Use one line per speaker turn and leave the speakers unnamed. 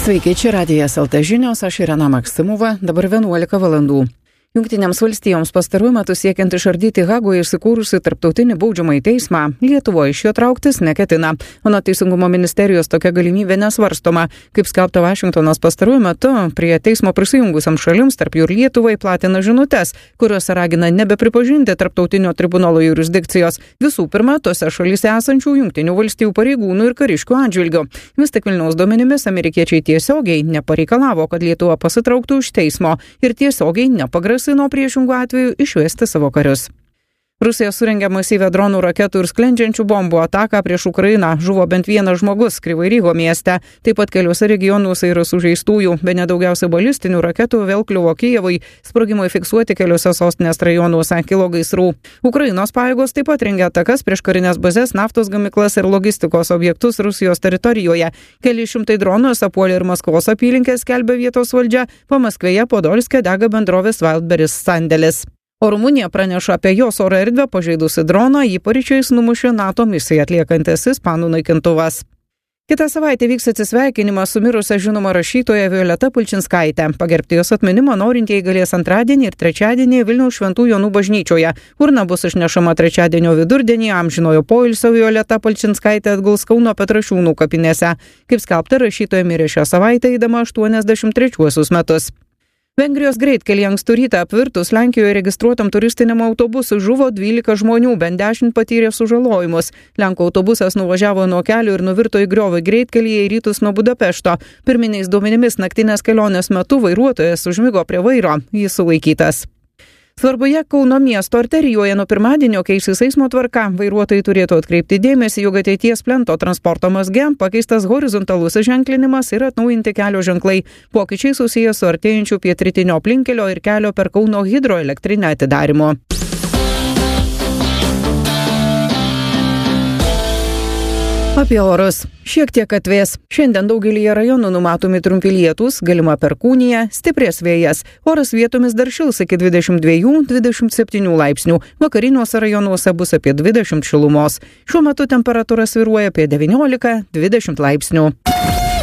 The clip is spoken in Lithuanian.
Sveiki, čia Radijas LT žinios, aš Irena Maksimova, dabar 11 valandų. Jungtinėms valstijoms pastaruoju metu siekiant išardyti Hagoje įsikūrusi tarptautinį baudžiamąjį teismą, Lietuva iš jo trauktis neketina. Anot Teisingumo ministerijos tokia galimybė nesvarstoma. Kaip skelbta, Vašingtonas pastaruoju metu prie teismo prisijungusiam šalims, tarp jų ir Lietuvai, platina žinutes, kuriuose ragina nebepripažinti tarptautinio tribunolo jurisdikcijos. Visų pirma, tose šalyse esančių Jungtinių valstijų pareigūnų ir kariškių atžvilgių. Vis tik Vilniaus duomenimis amerikiečiai tiesiogiai nepareikalavo, kad Lietuva pasitrauktų iš teismo ir tiesiogiai nepagrasino priešingų atveju išvesti savo karius. Rusija surengė masyvią dronų, raketų ir sklendžiančių bombų ataką prieš Ukrainą. Žuvo bent vienas žmogus Kryvyj mieste. Taip pat keliuose regionuose yra sužeistųjų. Bene daugiausia balistinių raketų vėl kliuvo Kijevui. Sprogimai fiksuoti keliuose sostinės rajonuose, kilo gaisrų. Ukrainos pajėgos taip pat rengė atakas prieš karinės bazes, naftos gamyklas ir logistikos objektus Rusijos teritorijoje. Keli šimtai dronų apuolė ir Maskvos apylinkės, skelbia vietos valdžia. Pamaskvėje Podolske dega bendrovės Wildberries sandėlis. O Rumunija praneša apie jos oro erdvę pažeidusi droną, jį paryčiais numušė NATO misiją atliekantis ispanų naikintuvas. Kitą savaitę vyks atsisveikinimas su mirusia žinoma rašytoja Violeta Palčinskaite. Pagerbti jos atminimą norintieji galės antradienį ir trečiadienį Vilniaus Šventų Jonų bažnyčioje. Urna bus išnešama trečiadienio vidurdienį, amžinojo poilsio Violeta Palčinskaitė atguls Kauno Petrašiūnų kapinėse. Kaip skelbta, rašytoja mirė šią savaitę eidama 83 metus. Vengrijos greitkelyje ankstų rytą apvirtus Lenkijoje registruotam turistiniam autobusui žuvo 12 žmonių, bent 10 patyrė sužalojimus. Lenkų autobusas nuvažiavo nuo kelio ir nuvirto į griovį greitkelyje į rytus nuo Budapešto. Pirminiais duomenimis naktinės kelionės metu vairuotojas užmigo prie vairo, jis sulaikytas. Svarboje Kauno miesto arterijoje nuo pirmadienio keisis eismo tvarka. Vairuotojai turėtų atkreipti dėmesį, jog ateities plento transporto mazge pakeistas horizontalus ženklinimas ir atnaujinti kelio ženklai. Pokyčiai susijęs su artėjančiu pietrytinio aplinkkelio ir kelio per Kauno hidroelektrinę atidarymu. Apie orus. Šiek tiek atvės. Šiandien daugelyje rajonų numatomi trumpi lietūs, galima perkūnija, stiprės vėjas. Oras vietomis dar šils iki 22-27 laipsnių. Vakariniuose rajonuose bus apie 20 šilumos. Šiuo metu temperatūra svyruoja apie 19-20 laipsnių.